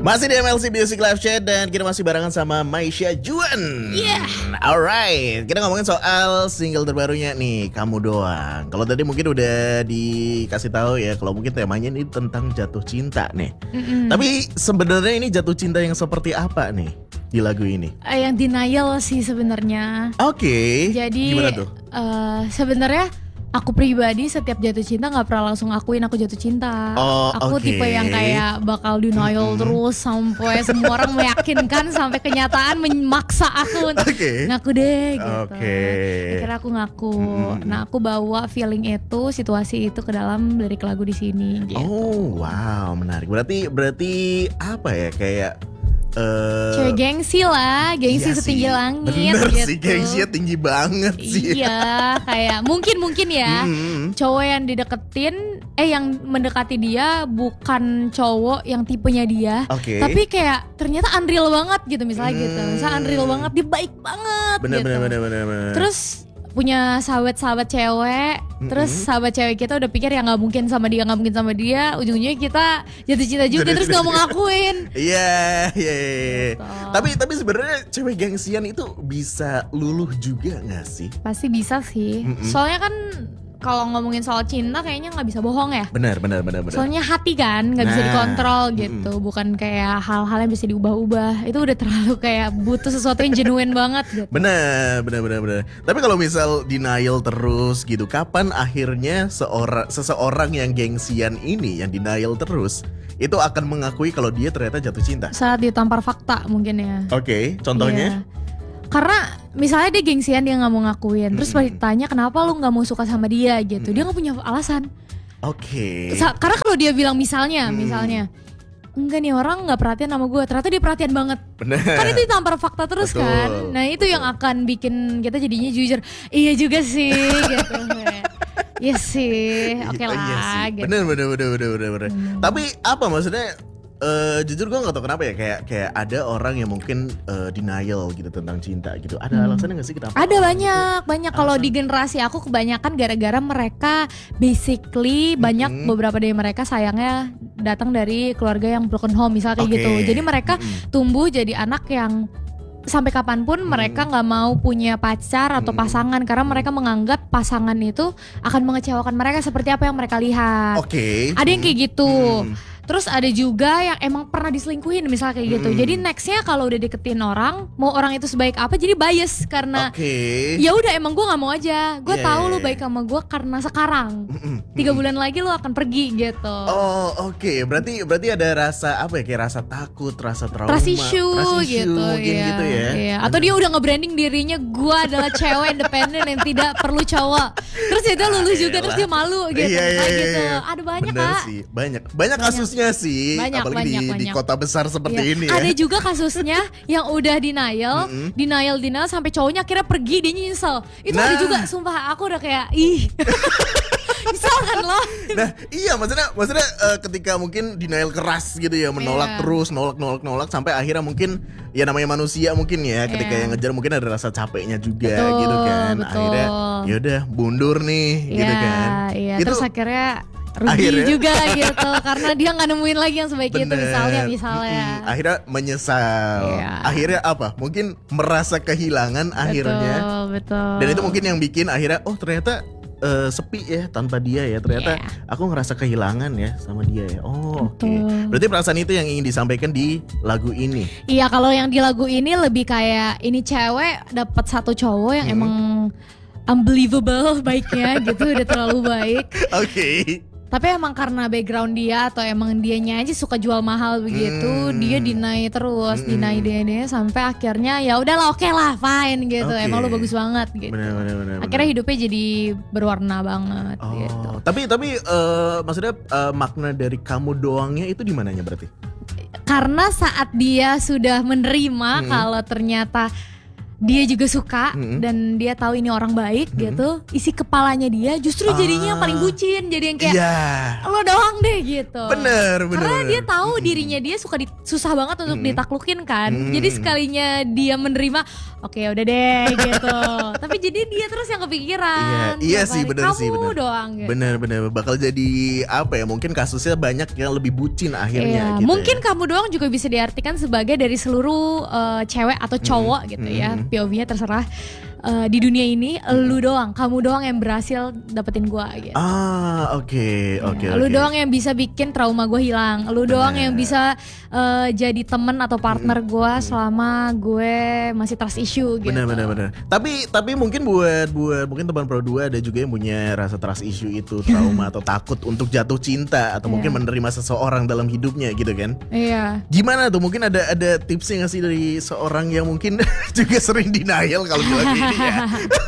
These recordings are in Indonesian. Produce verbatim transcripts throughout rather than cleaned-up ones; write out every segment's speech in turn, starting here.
Masih di M L C Music Live Chat dan kita masih barengan sama Maisha Juan. Yeah. Alright, kita ngomongin soal single terbarunya nih, Kamu Doang. Kalau tadi mungkin udah dikasih tahu ya, kalau mungkin temanya ini tentang jatuh cinta nih. Mm-mm. Tapi sebenarnya ini jatuh cinta yang seperti apa nih di lagu ini? Uh, yang denial sih sebenarnya. Oke. Okay. Jadi gimana tuh? Uh, sebenarnya aku pribadi setiap jatuh cinta nggak pernah langsung akuin aku jatuh cinta. Oh, aku okay. tipe yang kayak bakal denial mm-hmm. terus sampai semua orang meyakinkan, sampai kenyataan memaksa aku untuk okay. ngaku deh gitu. Okay. Akhirnya aku ngaku. Mm-hmm. Nah aku bawa feeling itu, situasi itu ke dalam lirik lagu di sini. Gitu. Oh wow, menarik. Berarti berarti apa ya kayak Uh, cewek gengsi lah, gengsi iya setinggi sih. langit. Bener gitu. sih, gengsinya tinggi banget sih. Iya, kayak mungkin-mungkin ya mm-hmm. cowok yang dideketin, eh yang mendekati dia bukan cowok yang tipenya dia, okay. tapi kayak ternyata unreal banget gitu misalnya hmm. gitu. Misalnya unreal banget, dia baik banget bener, gitu. Bener, bener, bener, bener. Terus punya sahabat-sahabat cewek, mm-hmm. terus sahabat cewek kita udah pikir ya nggak mungkin sama dia, nggak mungkin sama dia, ujung-ujungnya kita jatuh cinta juga, terus nggak mau ngakuin. Iya, iya, iya. Tapi tapi sebenarnya cewek gengsian itu bisa luluh juga nggak sih? Pasti bisa sih. Mm-hmm. Soalnya kan kalau ngomongin soal cinta kayaknya nggak bisa bohong ya. Benar, benar, benar, benar. Soalnya hati kan nggak nah, bisa dikontrol gitu, mm-mm. bukan kayak hal-hal yang bisa diubah-ubah. Itu udah terlalu kayak butuh sesuatu yang genuine banget gitu. Benar, benar, benar, benar. Tapi kalau misal denial terus gitu, kapan akhirnya seorang seseorang yang gengsian ini, yang denial terus, itu akan mengakui kalau dia ternyata jatuh cinta? Saat ditampar fakta mungkin ya. Oke, okay, contohnya? Yeah. Karena misalnya dia gengsian, dia gak mau ngakuin, terus pas ditanya kenapa lu gak mau suka sama dia gitu, dia gak punya alasan. Oke. Okay. Karena kalau dia bilang misalnya, hmm. misalnya enggak nih orang gak perhatian sama gue, ternyata dia perhatian banget. Bener. Kan itu ditampar fakta terus. Betul. Kan. Nah itu Betul. Yang akan bikin kita jadinya jujur, iya juga sih gitu. Iya sih, oke okay lah iya sih. Gitu. Bener, bener, bener, bener, bener. Hmm. Tapi apa maksudnya? Uh, jujur gue gak tau kenapa ya, kayak kayak ada orang yang mungkin uh, denial gitu tentang cinta gitu. Ada hmm. alasannya gak sih kenapa? Ada banyak, gitu? banyak. Kalau di generasi aku kebanyakan gara-gara mereka basically mm-hmm. banyak beberapa dari mereka sayangnya datang dari keluarga yang broken home misalnya kayak okay. gitu. Jadi mereka mm-hmm. tumbuh jadi anak yang sampai kapanpun hmm. mereka nggak mau punya pacar atau pasangan hmm. karena mereka menganggap pasangan itu akan mengecewakan mereka seperti apa yang mereka lihat. Oke. Okay. Ada yang kayak gitu. Hmm. Terus ada juga yang emang pernah diselingkuhin misalnya kayak gitu. Hmm. Jadi nextnya kalau udah deketin orang, mau orang itu sebaik apa jadi bias karena okay. ya udah emang gue nggak mau aja. Gue yeah. tahu lu baik sama gue karena sekarang. Tiga hmm. bulan lagi lu akan pergi gitu. Oh oke. Okay. Berarti berarti ada rasa apa ya, kayak rasa takut, rasa trauma, trust issue, trust issue gitu, mungkin iya, gitu ya. Iya. Atau dia udah nge-branding dirinya gue adalah cewek independen yang tidak perlu cowok. Terus itu lulus juga terus dia malu gitu. Iya, iya, iya. gitu. Ada banyak Bener Kak. Sih. Banyak. Banyak kasusnya sih. Banyak, apalagi banyak, di, banyak. di kota besar seperti iya. ini ya. Ada juga kasusnya yang udah denial, mm-hmm. denial, denial sampai cowoknya akhirnya pergi, dia nyesel. Itu nah. ada juga, sumpah aku udah kayak ih. Nyesel kan lo. Nah iya maksudnya maksudnya uh, ketika mungkin denial keras gitu ya, menolak yeah. terus, nolak nolak nolak sampai akhirnya mungkin ya namanya manusia mungkin ya, ketika yeah. yang ngejar mungkin ada rasa capeknya juga betul, gitu kan. Betul. Akhirnya yaudah mundur nih yeah, gitu kan. Iya, itu, terus akhirnya rugi akhirnya. Juga gitu karena dia nggak nemuin lagi yang sebaik Bener. Itu misalnya misalnya mm-hmm. akhirnya menyesal yeah. akhirnya apa mungkin merasa kehilangan betul, akhirnya betul. Dan itu mungkin yang bikin akhirnya oh ternyata Uh, sepi ya tanpa dia ya, ternyata yeah. aku ngerasa kehilangan ya sama dia ya. Oh oke okay. Berarti perasaan itu yang ingin disampaikan di lagu ini. Iya kalau yang di lagu ini lebih kayak ini cewek dapat satu cowok yang hmm. emang unbelievable baiknya gitu, udah terlalu baik. Oke okay. Tapi emang karena background dia atau emang dianya aja suka jual mahal begitu, hmm. dia deny terus, hmm. deny deny sampai akhirnya ya udahlah oke okay lah fine gitu, okay. emang lu bagus banget gitu. Bener, bener, bener, akhirnya bener. Hidupnya jadi berwarna banget oh. gitu. Tapi tapi uh, maksudnya uh, makna dari kamu doangnya itu di mananya berarti? Karena saat dia sudah menerima hmm. kalau ternyata dia juga suka Mm-mm. dan dia tahu ini orang baik Mm-mm. gitu, isi kepalanya dia justru jadinya yang paling bucin, jadi yang kayak Iya. lo doang deh gitu. Bener, bener. Karena bener. dia tahu dirinya dia suka di, susah banget untuk Mm-mm. ditaklukin kan. Mm-mm. Jadi sekalinya dia menerima, oke udah deh gitu. Tapi jadi dia terus yang kepikiran. Iya, iya tiap sih, hari, bener kamu sih, bener. doang gitu. Bener-bener bakal jadi apa ya? Mungkin kasusnya banyak yang lebih bucin akhirnya. Iya, gitu mungkin ya. kamu doang juga bisa diartikan sebagai dari seluruh uh, cewek atau cowok gitu ya. Mm. P O V-nya terserah. Uh, di dunia ini lu doang, kamu doang yang berhasil dapetin gua gitu. Ah, oke, oke, Ya, lu oke. doang yang bisa bikin trauma gue hilang. Lu doang yang bisa uh, jadi temen atau partner gue selama gue masih trust issue gitu. Bener, bener, bener. Tapi, tapi mungkin buat buat mungkin teman Pro dua ada juga yang punya rasa trust issue itu, trauma atau takut untuk jatuh cinta atau mungkin Iya. menerima seseorang dalam hidupnya gitu kan. Iya. Gimana tuh? Mungkin ada ada tipsnya nggak sih dari seorang yang mungkin juga sering denial kalau bilang ini ya?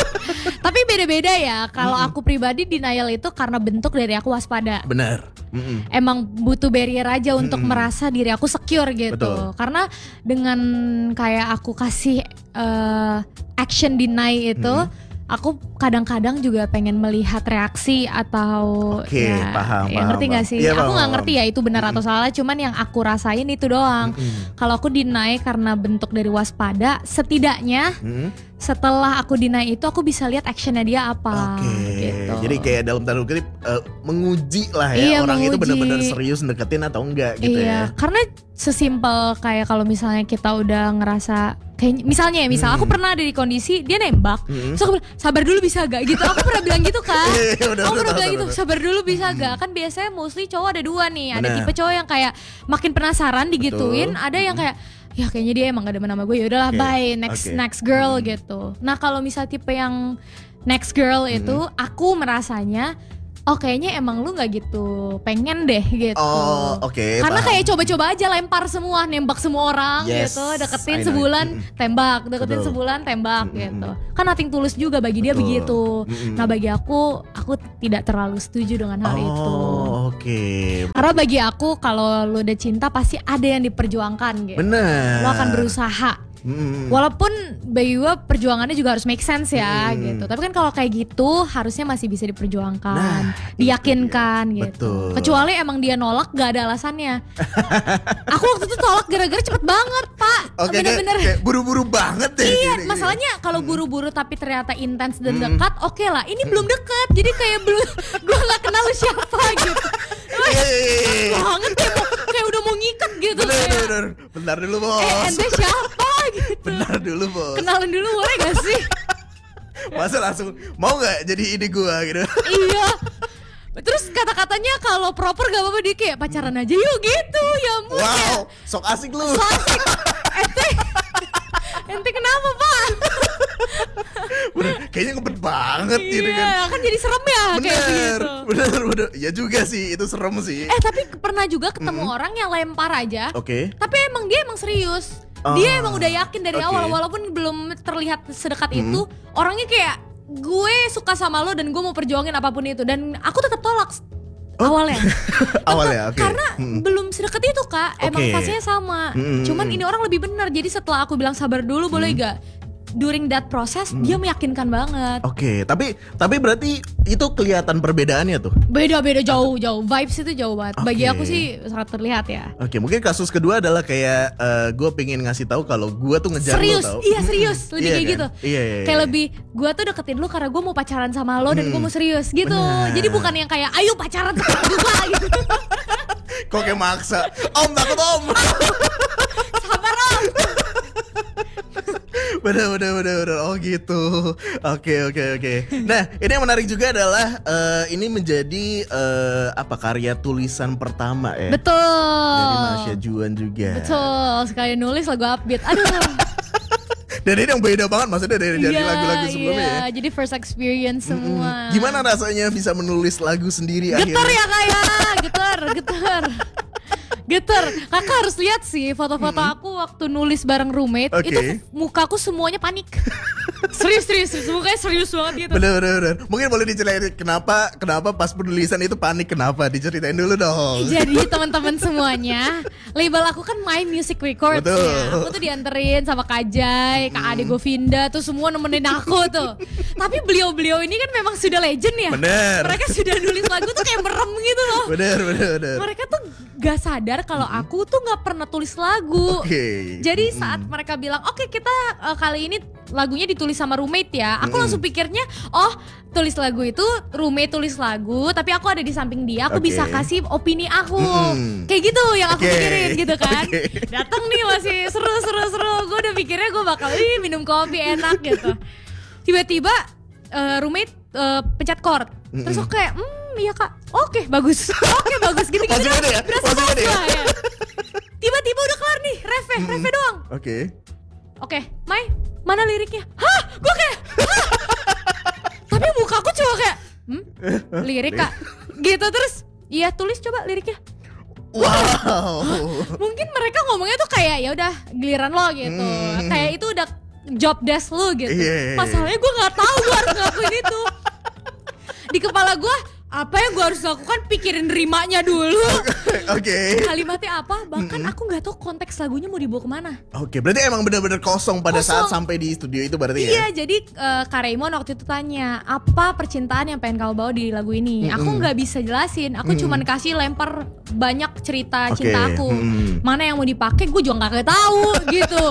Tapi beda-beda ya. Kalau aku pribadi denial itu karena bentuk dari aku waspada. Bener. Mm-mm. Emang butuh barrier aja untuk merasa diri aku secure gitu. Betul. Karena dengan kayak aku kasih uh, action deny itu, aku kadang-kadang juga pengen melihat reaksi atau Oke, ya, paham, ya paham, ngerti nggak paham. sih? Iya, aku paham, nggak paham. ngerti ya itu benar atau salah. Cuman yang aku rasain itu doang. Mm-mm. Kalau aku deny karena bentuk dari waspada, setidaknya Mm-mm. setelah aku deny itu aku bisa lihat actionnya dia apa. Oke, Gitu. jadi kayak dalam tanda kutip eh, menguji lah ya Iya, orang itu menguji. benar-benar serius deketin atau enggak gitu Iya, ya. karena sesimpel kayak kalau misalnya kita udah ngerasa kayak misalnya ya, misal aku pernah ada di kondisi dia nembak, Hmm. terus aku bilang sabar dulu bisa gak gitu. Aku pernah bilang gitu kan. Iya, iya, udah, aku udah pernah tahu, bilang tahu, gitu, tahu. sabar dulu bisa gak. Kan biasanya mostly cowok ada dua nih. Ada Benar. tipe cowok yang kayak makin penasaran digituin, Betul. ada yang kayak ya kayaknya dia emang gak demen sama gue, ya udahlah Oke, bye next oke. next girl gitu. Nah kalau misal tipe yang next girl itu aku merasanya oh kayaknya emang lu nggak gitu pengen deh gitu. Oh, oke. Karena paham. kayak coba-coba aja lempar semua, nembak semua orang Yes, gitu, I deketin know. sebulan Mm-mm. tembak, deketin Betul. sebulan tembak Mm-mm. gitu. Kan nothing tulus juga bagi dia Betul. begitu. Mm-mm. Nah bagi aku, aku tidak terlalu setuju dengan hal itu. Oh, oke. Karena bagi aku kalau lu udah cinta pasti ada yang diperjuangkan gitu. Bener. Lo akan berusaha. Mm-mm. Walaupun bagi gue perjuangannya juga harus make sense ya Hmm. gitu. Tapi kan kalau kayak gitu harusnya masih bisa diperjuangkan, Nah, itu diyakinkan dia. gitu. Betul. Kecuali emang dia nolak gak ada alasannya. Aku waktu itu tolak gara-gara cepet banget pak. Oke, kayak, Bener-bener. kayak buru-buru banget deh. Iya, gini, masalahnya kalau buru-buru tapi ternyata intens dan Hmm. dekat, oke lah. Ini belum dekat, jadi kayak belum, gue nggak kenal lu siapa gitu. gini. Iya, iya, iya, iya. Banget kayak mau, kayak udah mau ngikat gitu. Bener, kayak, bener, bener. Bentar dulu bos. eh ente siapa gitu. Bentar dulu bos. Kenalan dulu boleh gak sih? Masa langsung mau nggak jadi ini gua gitu? Iya. Terus kata-katanya kalau proper gak apa-apa, dia kayak pacaran aja yuk gitu. Ya ampun. Wow, sok asik lu. Klasik. Ente Ente kenapa pak? Bener, kayaknya ngebet banget gitu kan. Iya kan jadi serem ya kayak Bener, begitu. bener, bener. Ya juga sih, itu serem sih. Eh tapi pernah juga ketemu orang yang lempar aja, Oke. tapi emang dia emang serius. Oh, Dia emang udah yakin dari oke. awal, walaupun belum terlihat sedekat itu. Orangnya kayak gue suka sama lo dan gue mau perjuangin apapun itu. Dan aku tetap tolak awalnya. Awalnya, oke. Karena Mm-mm. belum sedekat itu kak, emang Oke. fasenya sama. Mm-mm. Cuman ini orang lebih benar. Jadi setelah aku bilang sabar dulu boleh gak? During that process dia meyakinkan banget. Oke, tapi tapi berarti itu kelihatan perbedaannya tuh. Beda-beda jauh jauh vibes itu jauh banget. Bagi Oke. aku sih sangat terlihat ya. Oke, mungkin kasus kedua adalah kayak gue pengen ngasih tahu kalau gue tuh ngejar Serius, lo tau. iya serius, lebih Iya kayak kan? gitu. Iya, iya, Kayak iya. lebih gue tuh deketin lu karena gue mau pacaran sama lo dan gue mau serius gitu. Benar. Jadi bukan yang kayak ayo pacaran sekarang juga gitu. Kok kayak maksa. Om takut om. Sabar om. Bener bener bener bener. Oh gitu. Oke oke oke. Nah ini yang menarik juga adalah eh, ini menjadi eh, apa karya tulisan pertama ya. Betul. Dari Masya Juan juga. Betul. Sekali nulis lagu upbeat. Aduh. Dan ini yang beda banget maksudnya dari dari Iya, lagu-lagu sebelumnya iya. ya. Jadi first experience semua. Gimana rasanya bisa menulis lagu sendiri Getar akhirnya? ya kayak, getar, getar. Geter. Kakak harus lihat sih foto-foto hmm. aku waktu nulis bareng roommate. Okay. Itu mukaku semuanya panik. Serius, serius, serius. Mukanya serius banget gitu. Bener, bener, bener. Mungkin boleh diceritain kenapa, kenapa pas penulisan itu panik, kenapa? Diceritain dulu dong. Jadi teman-teman semuanya, label aku kan My Music Records. Betul. Ya. Aku tuh dianterin sama Kak Jai, Kak hmm. Ade Govinda, tuh semua nemenin aku tuh. Tapi beliau-beliau ini kan memang sudah legend ya. Bener. Mereka sudah nulis lagu tuh kayak merem gitu loh. Bener, bener, bener. Mereka tuh gak sadar kalau hmm. aku tuh gak pernah tulis lagu. Oke. Okay. Jadi hmm. saat mereka bilang, oke okay, kita uh, kali ini lagunya ditulis sama roommate ya. Aku hmm. langsung pikirnya, oh tulis lagu itu roommate tulis lagu, tapi aku ada di samping dia, aku okay. bisa kasih opini aku. Hmm. Kayak gitu yang aku okay. pikirin gitu kan. Okay. Datang nih masih seru-seru-seru. Gue udah pikirnya gue bakal ih, minum kopi enak gitu. Tiba-tiba uh, roommate uh, pencet chord. Mm-mm. Terus aku kayak, hmm iya kak, oke okay, bagus. Oke okay, bagus, gitu-gitu ya? Berasa bagus ya? Ya. Tiba-tiba udah kelar nih, refnya, mm-hmm. refnya doang. Oke okay. Oke, okay, Mai, mana liriknya? Hah? Gue kayak, hah? Tapi mukaku cuma kayak, hmm? Lirik kak? Gitu terus, iya tulis coba liriknya. Wow. Mungkin mereka ngomongnya tuh kayak ya udah giliran lo gitu. Hmm. Kayak itu udah job desk lu gitu. Yeah. Masalahnya gue nggak tahu gue harus ngelakuin itu. Di kepala gue apa yang gue harus lakukan, pikirin rimanya dulu. Oke. Okay. Kalimatnya apa? Bahkan mm-hmm. aku nggak tahu konteks lagunya mau dibawa kemana. Oke, okay, berarti emang benar-benar kosong pada kosong. Saat sampai di studio itu berarti iya, ya? Iya, jadi uh, Kak Raymond waktu itu tanya apa percintaan yang pengen kau bawa di lagu ini. Mm-hmm. Aku nggak bisa jelasin. Aku mm-hmm. cuman kasih lempar banyak cerita okay. cinta aku. Mm-hmm. Mana yang mau dipakai, gue juga nggak tahu gitu.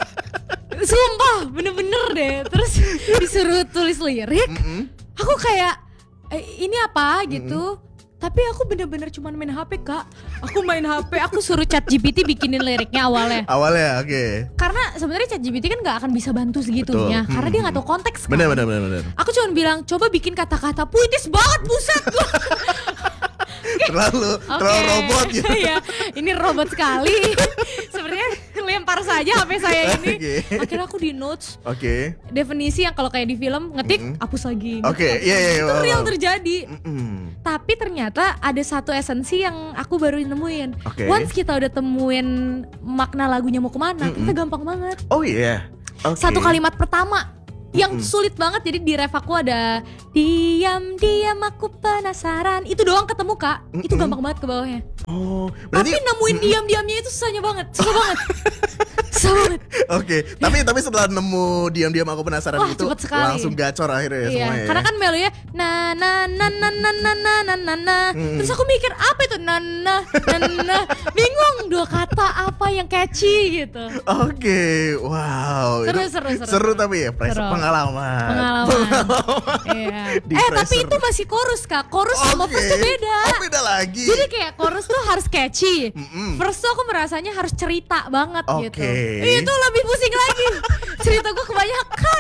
Sumpah, bener-bener deh. Terus disuruh tulis lirik, mm-hmm. aku kayak eh, ini apa gitu. Mm-hmm. Tapi aku bener-bener cuma main H P kak. Aku main H P, aku suruh Chat G P T bikinin liriknya awalnya. Awalnya, oke. Okay. Karena sebenarnya Chat G P T kan nggak akan bisa bantu segitunya. Betul. Karena hmm. dia nggak tahu konteks kan. Bener, bener, bener, bener. Aku cuma bilang coba bikin kata-kata puitis banget, buset gua. terlalu, okay. terlalu robot gitu. Ya, ini robot sekali. Sebenarnya lempar saja H P saya ini. Okay. Akhirnya aku di notes. Oke. Okay. Definisi yang kalau kayak di film ngetik, mm-hmm. hapus lagi. Oke, okay. iya iya. Itu real terjadi. Mm-hmm. Tapi ternyata ada satu esensi yang aku baru nemuin. Okay. Once kita udah temuin makna lagunya mau kemana, mm-hmm. kita gampang banget. Oh iya. Yeah. Okay. Satu kalimat pertama yang mm-hmm. sulit banget, jadi di ref aku ada diam-diam aku penasaran. Itu doang ketemu kak, mm-hmm. itu gampang banget ke bawahnya. Oh, berarti tapi nemuin mm-hmm. diam-diamnya itu susahnya banget, susah banget. Susah banget. Oke, okay. tapi tapi setelah nemu diam-diam aku penasaran wah, itu langsung gacor akhirnya ya iya. semuanya. Karena kan melonya na na na na na na na na na na. Hmm. Terus aku mikir apa itu na na na na. Bingung dua kata apa yang catchy gitu. Oke, okay. wow. Seru, seru, seru, seru tapi ya seru. Pengalaman. Pengalaman. Iya. Eh tapi itu masih chorus kak. Chorus okay. sama verse beda. Oh beda lagi. Jadi kayak chorus tuh harus catchy. Mm-mm. Verse tuh aku merasanya harus cerita banget okay. gitu. Itu lebih pusing lagi. Cerita gue kebanyakan.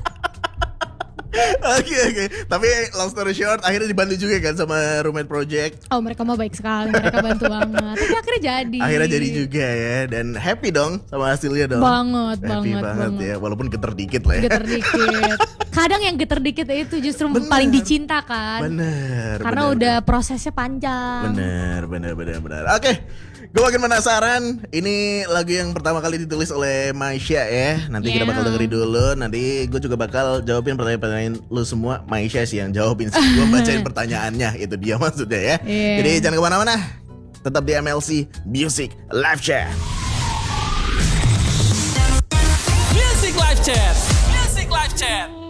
Oke oke. Tapi long story short, akhirnya dibantu juga kan sama Roommate Project. Oh mereka mah baik sekali, mereka bantu banget. Tapi akhirnya jadi. Akhirnya jadi juga ya, dan happy dong sama hasilnya dong. Banget happy banget banget banget ya, walaupun geter dikit lah ya. Geter dikit. Kadang yang geter dikit itu justru bener, paling dicinta kan. Bener. Karena bener, udah bener. prosesnya panjang. Bener bener bener bener. Oke. Gue makin penasaran. Ini lagu yang pertama kali ditulis oleh Maisha ya. Nanti yeah. kita bakal dengerin dulu. Nanti gue juga bakal jawabin pertanyaan-pertanyaan lu semua. Maisha sih yang jawabin. Gue bacain pertanyaannya. Itu dia maksudnya ya. Yeah. Jadi jangan kemana-mana. Tetap di M L C Music Live Chat. Music Live Chat. Music Live Chat.